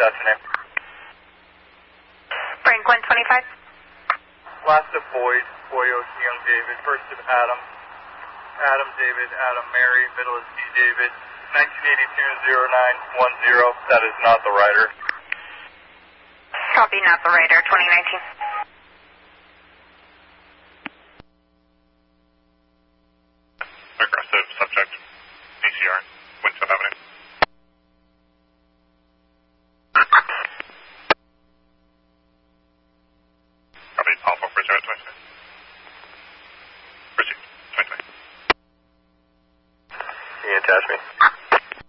attach your name. Frank 125. Last of Boyd, Boyos, Young David, first of Adam, Adam David, Adam Mary, middle is D David, 1982-0910, that is not the rider. Copy, not the rider, 2019. Aggressive subject, PCR, Winston Avenue. Copy, Alpha for 026. Proceed, 2020. Can you attach me?